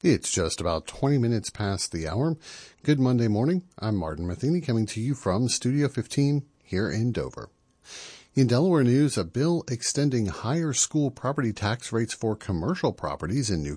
It's just about 20 minutes past the hour. Good Monday morning. I'm Martin Matheny coming to you from Studio 15 here in Dover. In Delaware news, a bill extending higher school property tax rates for commercial properties in New